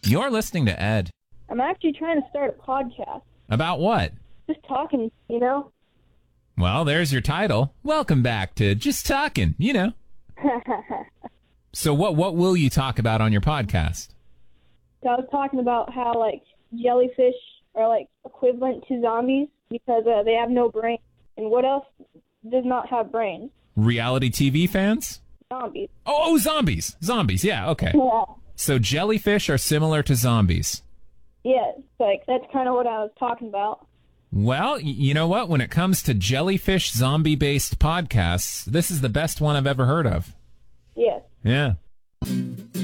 You're listening to Ed. I'm actually trying to start a podcast. About what? Just talking, you know? Well, there's your title. Welcome back to Just Talking, you know. So what will you talk about on your podcast? So I was talking about how, like, jellyfish are, like, equivalent to zombies because they have no brain. And what else does not have brains? Reality TV fans? Zombies. Oh, zombies. Zombies, yeah, okay. Yeah. So jellyfish are similar to zombies. Yes, like, that's kind of what I was talking about. Well, you know what? When it comes to jellyfish zombie-based podcasts, this is the best one I've ever heard of. Yes. Yeah.